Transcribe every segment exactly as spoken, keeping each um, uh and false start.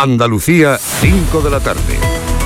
Andalucía, cinco de la tarde.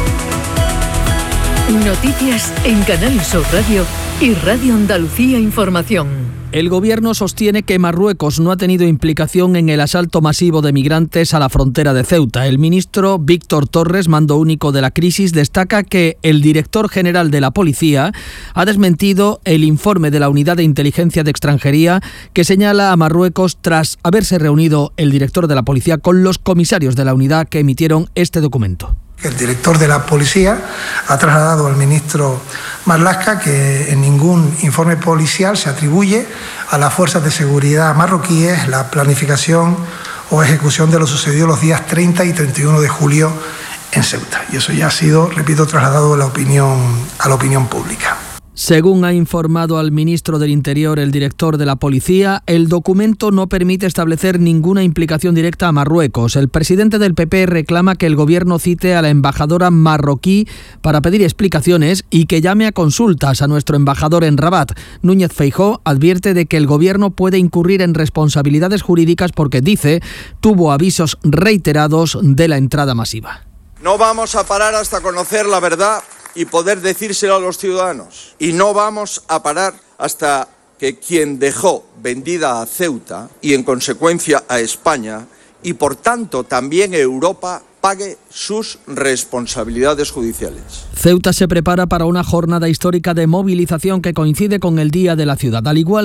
Noticias en Canal Sur Radio y Radio Andalucía Información. El Gobierno sostiene que Marruecos no ha tenido implicación en el asalto masivo de migrantes a la frontera de Ceuta. El ministro Víctor Torres, mando único de la crisis, destaca que el director general de la Policía ha desmentido el informe de la Unidad de Inteligencia de Extranjería que señala a Marruecos tras haberse reunido el director de la Policía con los comisarios de la unidad que emitieron este documento. El director de la Policía ha trasladado al ministro Marlaska que en ningún informe policial se atribuye a las fuerzas de seguridad marroquíes la planificación o ejecución de lo sucedido los días treinta y treinta y uno de julio en Ceuta. Y eso ya ha sido, repito, trasladado a la opinión, a la opinión pública. Según ha informado al ministro del Interior el director de la Policía, el documento no permite establecer ninguna implicación directa a Marruecos. El presidente del P P reclama que el gobierno cite a la embajadora marroquí para pedir explicaciones y que llame a consultas a nuestro embajador en Rabat. Núñez Feijóo advierte de que el gobierno puede incurrir en responsabilidades jurídicas porque, dice, tuvo avisos reiterados de la entrada masiva. No vamos a parar hasta conocer la verdad y poder decírselo a los ciudadanos. Y no vamos a parar hasta que quien dejó vendida a Ceuta y en consecuencia a España y por tanto también Europa pague sus responsabilidades judiciales. Ceuta se prepara para una jornada histórica de movilización que coincide con el Día de la Ciudad. Al igual